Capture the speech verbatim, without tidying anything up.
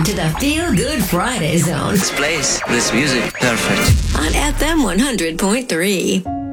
to the Feel Good Friday Zone. This place, this music, perfect. On F M one hundred point three.